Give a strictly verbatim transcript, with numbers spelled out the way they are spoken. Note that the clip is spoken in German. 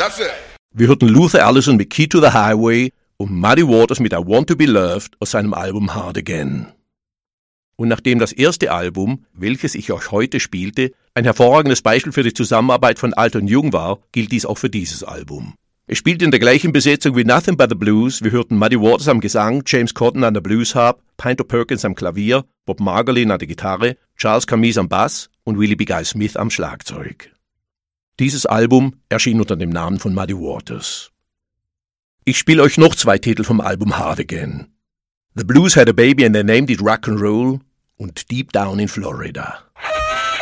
That's it. Wir hörten Luther Allison mit Key to the Highway und Muddy Waters mit I Want to Be Loved aus seinem Album Hard Again. Und nachdem das erste Album, welches ich euch heute spielte, ein hervorragendes Beispiel für die Zusammenarbeit von alt und jung war, gilt dies auch für dieses Album. Es spielt in der gleichen Besetzung wie Nothing But the Blues. Wir hörten Muddy Waters am Gesang, James Cotton an der Bluesharp, Pinto Perkins am Klavier, Bob Margolin an der Gitarre, Charles Camise am Bass und Willie B. Guy Smith am Schlagzeug. Dieses Album erschien unter dem Namen von Muddy Waters. Ich spiele euch noch zwei Titel vom Album Hard Again. The Blues Had a Baby and They Named It Rock and Roll und Deep Down in Florida.